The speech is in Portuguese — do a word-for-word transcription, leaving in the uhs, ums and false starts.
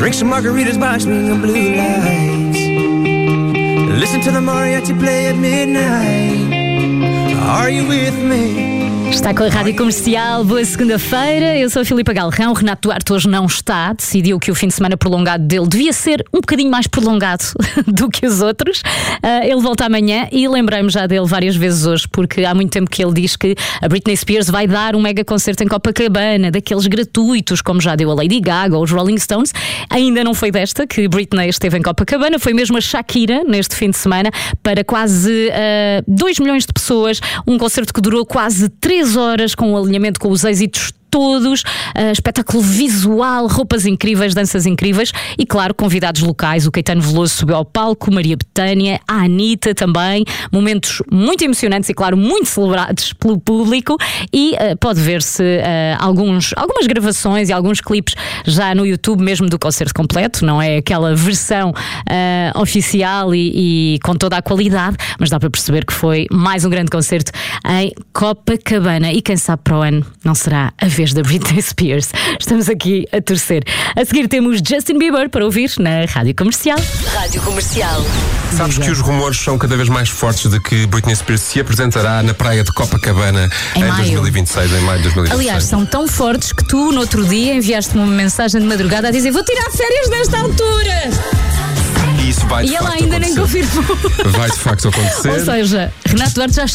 Drink some margaritas by swinging blue lights. Listen to the mariachi play at midnight. Are you with me? Está com a Rádio Comercial, boa segunda-feira. Eu sou a Filipa Galrão. O Renato Duarte hoje não está. Decidiu que o fim de semana prolongado dele devia ser um bocadinho mais prolongado do que os outros. uh, Ele volta amanhã e lembrei-me já dele várias vezes hoje, porque há muito tempo que ele diz que a Britney Spears vai dar um mega concerto em Copacabana, daqueles gratuitos, como já deu a Lady Gaga ou os Rolling Stones. Ainda não foi desta que Britney esteve em Copacabana, foi mesmo a Shakira neste fim de semana, para quase dois milhões de pessoas. Um concerto que durou quase três horas, com um alinhamento com os êxitos todos, uh, espetáculo visual, roupas incríveis, danças incríveis e, claro, convidados locais. O Caetano Veloso subiu ao palco, Maria Bethânia, a Anitta também. Momentos muito emocionantes e, claro, muito celebrados pelo público. E uh, pode ver-se uh, alguns, algumas gravações e alguns clipes já no YouTube, mesmo do concerto completo. Não é aquela versão uh, oficial e, e com toda a qualidade, mas dá para perceber que foi mais um grande concerto em Copacabana. E quem sabe para o ano não será a vez da Britney Spears. Estamos aqui a torcer. A seguir temos Justin Bieber para ouvir na Rádio Comercial. Rádio Comercial. Sabes que os rumores são cada vez mais fortes de que Britney Spears se apresentará na praia de Copacabana em, em dois mil e vinte e seis, em maio de dois mil e vinte e seis. Aliás, são tão fortes que tu, no outro dia, enviaste-me uma mensagem de madrugada a dizer: vou tirar férias nesta altura. E isso vai de E ela facto ainda nem acontecer. confirmou. Vai de facto acontecer. Ou seja, Renato Duarte já